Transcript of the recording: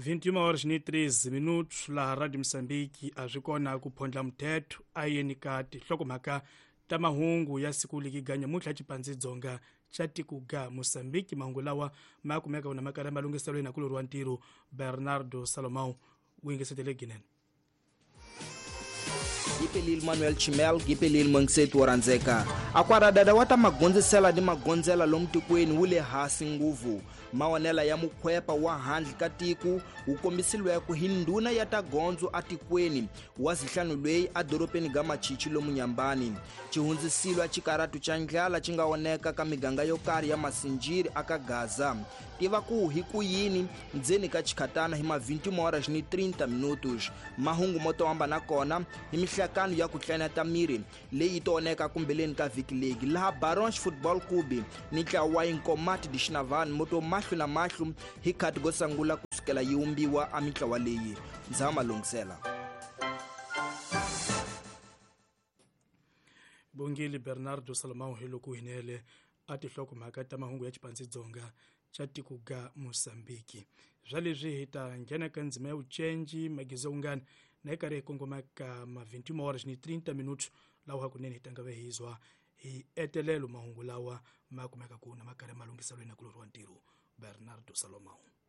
21h03 laha Radio Msambiki a swi kona ku phondla muthetho a yeni ka tinhlokomhaka ta mahungu ya siku likiganya mutla Xipandzi-Dzonga xa tikuga Mosambiki. Mahungu lawa ma kumeka una makala malungiselweni na kulori wa ntirho Bernardo Salomão wingesetele ginene. Gipelil Manuel Chimel, Gipelil Mangsetu Waranzeka. Akwara dada wata magonzesela di magonzela lomtikweni wule hasi nguvu. Mawanela ya mukwepa wa handli katiku, ukombisilwe ku hinduna ya tagonzo atikweni, wazihlanulwei adoropeni gama chichilo munyambani. Chihunzisilwa chikaratu changlala chingaoneka kamiganga yokari ya masinjiri akagaza. Tiva ku hiku yini, ndzeni ka chikatana hima 20h30. Mahungu moto wamba na kona, himihlakanu ya kutlana tamiri, leyi itooneka kumbeleni ka vikilegi. Laha Barões Football Club, nitla wa inkomati di Xinavan, moto mahlu na mahlu, hikati gosangula kusukela yiumbiwa amitla wa leyi. Nzama lungsela. Bongili Bernardo Salomão heloku hinele ati hlokomhaka ta mahungu ya Xipandzi-Dzonga xa tikuga Mosambiki. Zwalezwi hita nghena ka ndzima ya ucenji magizo ungani na eka kongomaka ma 21h30 lawa hakunene hitangave hizwa hi etelelo mahungu lawa ma kumeka kuna makare malungiselweni na kulori wa ntirho Bernardo Salomão.